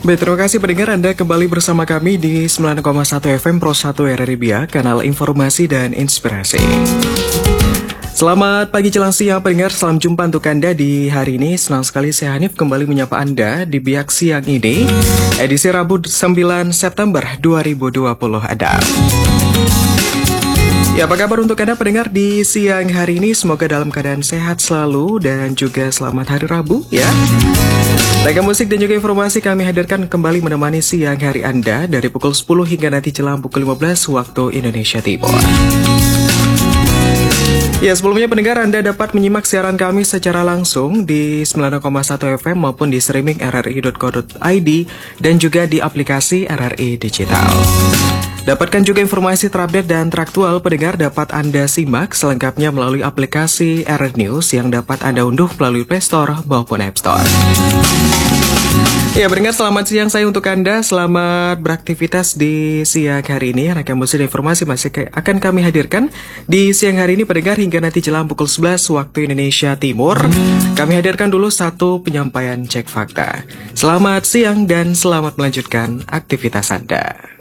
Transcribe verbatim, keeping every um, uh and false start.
Baik, terima kasih pendengar Anda kembali bersama kami di sembilan koma satu F M Pro satu R R I Biak, kanal informasi dan inspirasi. Selamat pagi jelang siang pendengar, salam jumpa untuk Anda di hari ini. Senang sekali saya Hanif kembali menyapa Anda di Biak siang ini, edisi Rabu sembilan September dua ribu dua puluh ada. Ya, apa kabar untuk Anda pendengar di siang hari ini? Semoga dalam keadaan sehat selalu dan juga selamat hari Rabu ya. Ragam musik dan juga informasi kami hadirkan kembali menemani siang hari Anda dari pukul sepuluh hingga nanti jelang pukul lima belas waktu Indonesia Timur. Ya, sebelumnya pendengar Anda dapat menyimak siaran kami secara langsung di sembilan koma satu F M maupun di streaming r r i dot co dot i d dan juga di aplikasi R R I Digital. Dapatkan juga informasi terupdate dan teraktual pendengar dapat Anda simak selengkapnya melalui aplikasi R R News yang dapat Anda unduh melalui Play Store maupun App Store. Ya, pendengar, selamat siang saya untuk Anda. Selamat beraktivitas di siang hari ini. Ragam musik dan informasi masih akan kami hadirkan di siang hari ini pendengar hingga nanti jelang pukul sebelas waktu Indonesia Timur. Kami hadirkan dulu satu penyampaian cek fakta. Selamat siang dan selamat melanjutkan aktivitas Anda.